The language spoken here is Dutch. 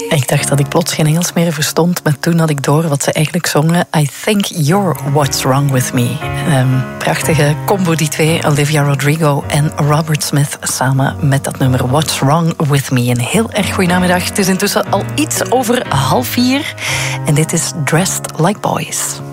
Ik dacht dat ik plots geen Engels meer verstond, maar toen had ik door wat ze eigenlijk zongen. I think you're what's wrong with me. Prachtige combo die twee, Olivia Rodrigo en Robert Smith, samen met dat nummer What's Wrong With Me. Een heel erg goede namiddag. Het is intussen al iets over 3:30 en dit is Dressed Like Boys.